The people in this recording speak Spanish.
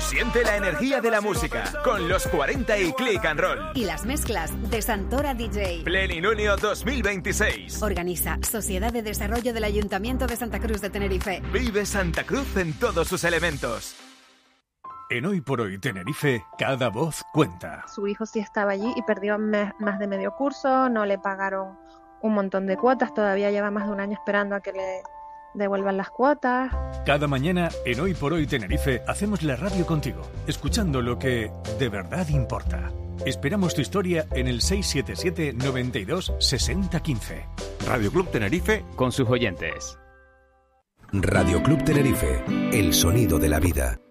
Siente la energía de la música con los 40 y Click and Roll. Y las mezclas de Santora DJ. Plenilunio 2026. Organiza Sociedad de Desarrollo del Ayuntamiento de Santa Cruz de Tenerife. Vive Santa Cruz en todos sus elementos. En Hoy por Hoy Tenerife, cada voz cuenta. Su hijo sí estaba allí y perdió más de medio curso, no le pagaron un montón de cuotas, todavía lleva más de un año esperando a que le devuelvan las cuotas. Cada mañana en Hoy por Hoy Tenerife hacemos la radio contigo, escuchando lo que de verdad importa. Esperamos tu historia en el 677 92 60 15. Radio Club Tenerife con sus oyentes. Radio Club Tenerife, el sonido de la vida.